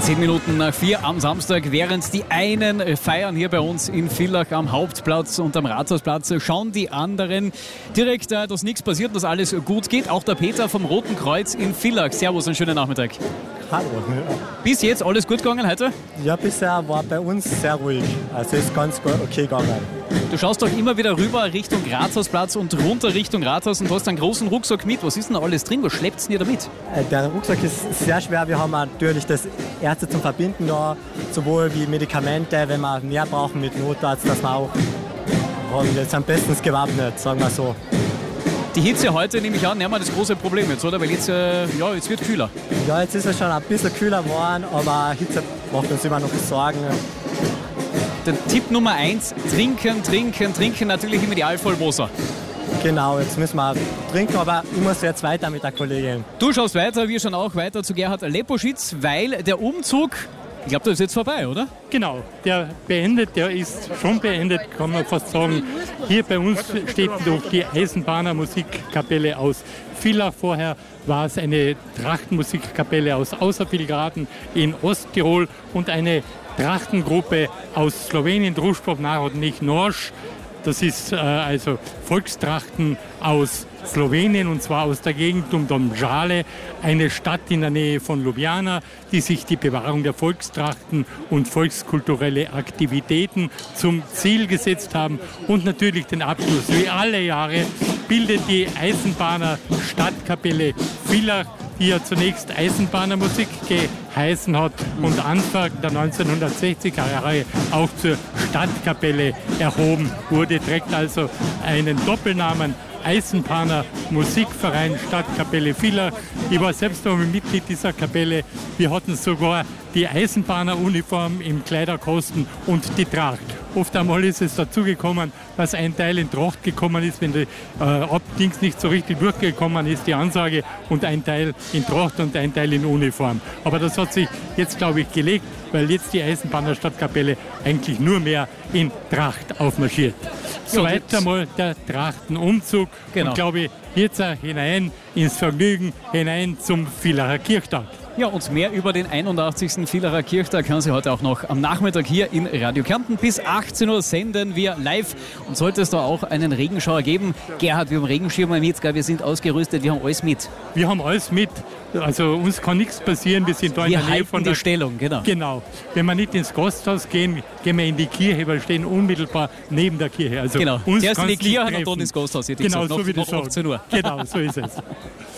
10 Minuten nach 4 am Samstag, während die einen feiern hier bei uns in Villach am Hauptplatz und am Rathausplatz, schauen die anderen direkt, dass nichts passiert und dass alles gut geht. Auch der Peter vom Roten Kreuz in Villach. Servus, einen schönen Nachmittag. Hallo. Bis jetzt alles gut gegangen heute? Ja, bisher war bei uns sehr ruhig. Also ist ganz okay gegangen. Du schaust doch immer wieder rüber Richtung Rathausplatz und runter Richtung Rathaus und du hast einen großen Rucksack mit. Was ist denn alles drin? Was schleppt ihr da mit? Der Rucksack ist sehr schwer. Wir haben natürlich das Erste zum Verbinden da, sowohl wie Medikamente, wenn wir mehr brauchen mit Notarzt, dass wir auch jetzt am besten gewappnet, sagen wir so. Die Hitze heute, nehme ich an, haben wir das große Problem jetzt, oder? Weil jetzt, jetzt wird kühler. Ja, jetzt ist es schon ein bisschen kühler geworden, aber Hitze macht uns immer noch Sorgen. Der Tipp Nummer 1, trinken, natürlich im Idealfall Wasser. Genau, jetzt müssen wir trinken, aber ich muss jetzt weiter mit der Kollegin. Du schaust weiter, wir schauen auch weiter zu Gerhard Leposchitz, weil der Umzug, ich glaube, der ist jetzt vorbei, oder? Genau, der ist schon beendet, kann man fast sagen. Hier bei uns steht noch die Eisenbahner Musikkapelle aus Villach. Vorher war es eine Trachtenmusikkapelle aus Außervillgraden in Osttirol und eine Trachtengruppe aus Slowenien, Družba Narodnih Noš. Das ist also Volkstrachten aus Slowenien und zwar aus der Gegend um Domžale, eine Stadt in der Nähe von Ljubljana, die sich die Bewahrung der Volkstrachten und volkskulturelle Aktivitäten zum Ziel gesetzt haben und natürlich den Abschluss. Wie alle Jahre bildet die Eisenbahner Stadtkapelle Villach, die ja zunächst Eisenbahnermusik geheißen hat und Anfang der 1960er Jahre auch zur Stadtkapelle erhoben wurde, trägt also einen Doppelnamen Eisenbahner Musikverein Stadtkapelle Villach. Ich war selbst einmal Mitglied dieser Kapelle. Wir hatten sogar die Eisenbahneruniform im Kleiderkosten und die Tracht. Oft einmal ist es dazu gekommen, dass ein Teil in Tracht gekommen ist, wenn die Abdings nicht so richtig durchgekommen ist, die Ansage, und ein Teil in Tracht und ein Teil in Uniform. Aber das hat sich jetzt, glaube ich, gelegt, weil jetzt die Eisenbahner Stadtkapelle eigentlich nur mehr in Tracht aufmarschiert. Soweit einmal der Trachtenumzug. Genau. Und glaube ich, jetzt hinein ins Vergnügen, hinein zum Villacher Kirchtag. Ja, und mehr über den 81. Villacher Kirchtag hören Sie heute auch noch am Nachmittag hier in Radio Kärnten. Bis 18 Uhr senden wir live. Und sollte es da auch einen Regenschauer geben, Gerhard, wir haben Regenschirme mit, wir sind ausgerüstet, wir haben alles mit. Wir haben alles mit. Also uns kann nichts passieren, wir sind da in der Nähe von der Stellung, genau. Genau. Wenn wir nicht ins Gasthaus gehen, gehen wir in die Kirche, weil wir stehen unmittelbar neben der Kirche. Also genau, uns zuerst in die Kirche und treffen. dann ins Gasthaus. Genau, so wie noch 18 Uhr. Genau, so ist es.